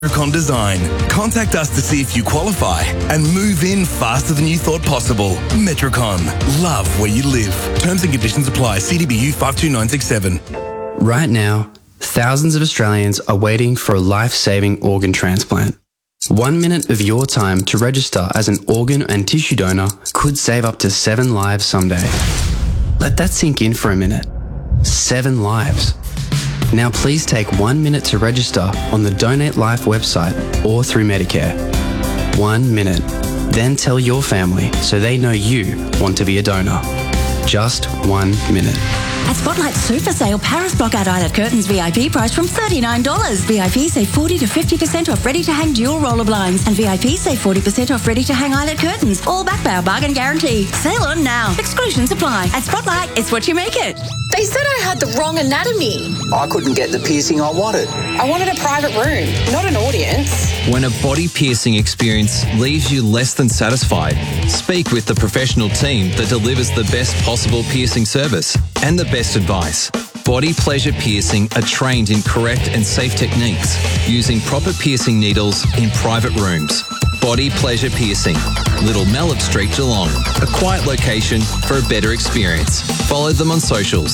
Metricon Design. Contact us to see if you qualify and move in faster than you thought possible. Metricon. Love where you live. Terms and conditions apply. CDBU 52967. Right now, thousands of Australians are waiting for a life-saving organ transplant. 1 minute of your time to register as an organ and tissue donor could save up to 7 lives someday. Let that sink in for a minute. 7 lives. Now please take 1 minute to register on the Donate Life website or through Medicare. 1 minute. Then tell your family so they know you want to be a donor. Just 1 minute. At Spotlight Super Sale, Paris Blockout Eyelet Curtains VIP price from $39. VIP save 40 to 50% off ready-to-hang dual roller blinds. And VIP save 40% off ready-to-hang eyelet curtains. All backed by our bargain guarantee. Sale on now. Exclusions apply. At Spotlight, it's what you make it. They said I had the wrong anatomy. I couldn't get the piercing I wanted. I wanted a private room, not an audience. When a body piercing experience leaves you less than satisfied, speak with the professional team that delivers the best possible piercing service and the best advice. Body Pleasure Piercing are trained in correct and safe techniques using proper piercing needles in private rooms. Body Pleasure Piercing, Little Mallet Street, Geelong. A quiet location for a better experience. Follow them on socials.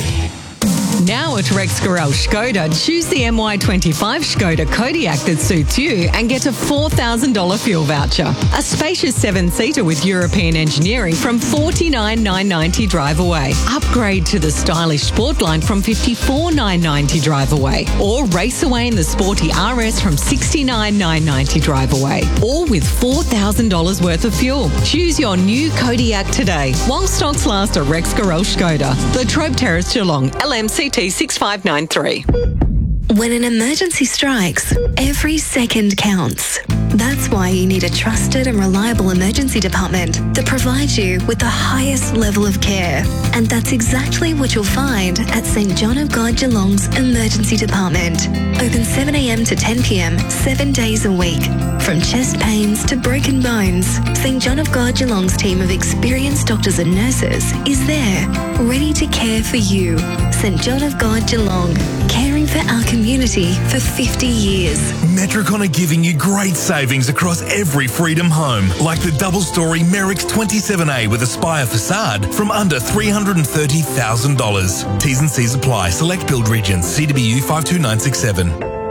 Now at Rex Gorel Skoda, choose the MY25 Skoda Kodiaq that suits you and get a $4,000 fuel voucher. A spacious 7-seater with European engineering from $49,990 drive away. Upgrade to the stylish Sportline from $54,990 drive away. Or race away in the sporty RS from $69,990 drive away. All with $4,000 worth of fuel. Choose your new Kodiaq today while stocks last at Rex Gorel Skoda. The Trobe Terrace, Geelong, LMCT 6593. When an emergency strikes, every second counts. That's why you need a trusted and reliable emergency department that provides you with the highest level of care. And that's exactly what you'll find at St John of God Geelong's Emergency Department. Open 7 a.m. to 10 p.m, 7 days a week. From chest pains to broken bones, St John of God Geelong's team of experienced doctors and nurses is there, ready to care for you. St John of God Geelong, caring for our community for 50 years. Metricon are giving you great savings across every Freedom home, like the double-storey Merrick's 27A with Aspire facade from under $330,000. T's and C's apply. Select build regions. CWU 52967.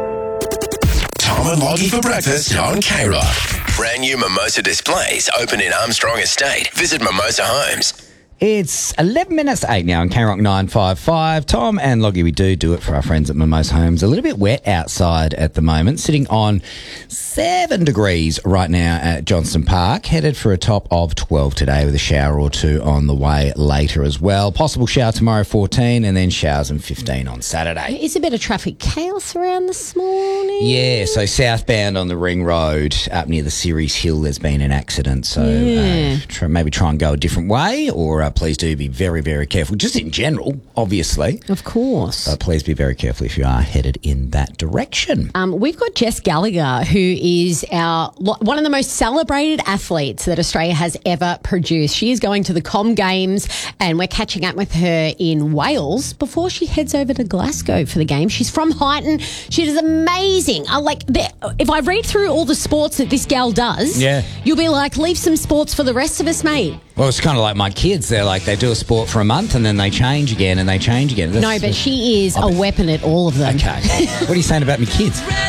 Tom and Loggy for breakfast on K-Rock. Brand new Mimosa displays open in Armstrong Estate. Visit Mimosa Homes. It's 11 minutes to 8 now on K-Rock 955. Tom and Loggy, we do it for our friends at Mimosa Homes. A little bit wet outside at the moment, sitting on 7 degrees right now at Johnston Park. Headed for a top of 12 today with a shower or two on the way later as well. Possible shower tomorrow, 14, and then showers and 15 on Saturday. Is a bit of traffic chaos around this morning? Yeah, so southbound on the Ring Road up near the Ceres Hill, there's been an accident. So maybe try and go a different way, or please do be very, very careful. Just in general, obviously. Of course. But please be very careful if you are headed in that direction. We've got Jess Gallagher, who is one of the most celebrated athletes that Australia has ever produced. She is going to the Com Games, and we're catching up with her in Wales before she heads over to Glasgow for the game. She's from Highton. She does amazing. If I read through all the sports that this gal does, you'll be like, leave some sports for the rest of us, mate. Well, it's kind of like my kids. They're like, they do a sport for a month and then they change again and they change again. No, but she is a weapon at all of them. Okay. What are you saying about my kids?